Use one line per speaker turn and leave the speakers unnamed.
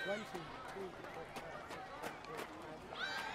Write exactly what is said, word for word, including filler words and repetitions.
One, two, three, four, five, six, seven, eight, nine.